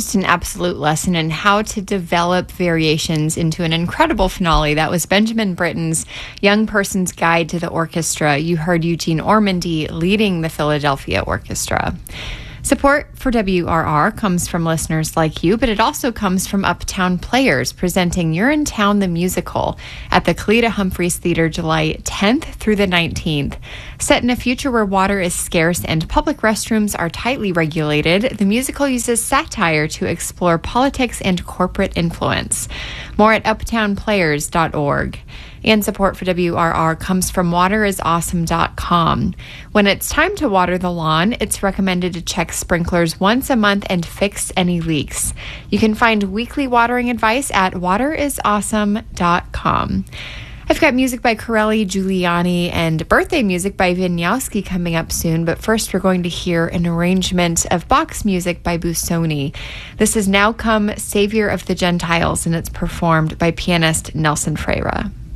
just an absolute lesson in how to develop variations into an incredible finale. That was Benjamin Britten's Young Person's Guide to the Orchestra. You heard Eugene Ormandy leading the Philadelphia Orchestra. Support for WRR comes from listeners like you, but it also comes from Uptown Players, presenting You're in Town the Musical at the Kalita Humphreys Theater July 10th through the 19th. Set in a future where water is scarce and public restrooms are tightly regulated, the musical uses satire to explore politics and corporate influence. More at uptownplayers.org. And support for WRR comes from waterisawesome.com. When it's time to water the lawn, it's recommended to check sprinklers once a month and fix any leaks. You can find weekly watering advice at waterisawesome.com. I've got music by Corelli Giuliani and birthday music by Wieniawski coming up soon, but first we're going to hear an arrangement of Bach's music by Busoni. This is Now Come, Savior of the Gentiles, and it's performed by pianist Nelson Freire.